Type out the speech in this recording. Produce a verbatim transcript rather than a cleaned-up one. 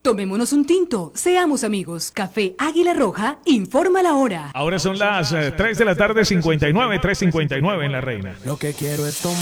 Tomémonos un tinto, seamos amigos. Café Águila Roja, informa la hora. Ahora son las eh, tres de la tarde, cincuenta y nueve, tres cincuenta y nueve en La Reina. Lo que quiero es tomar.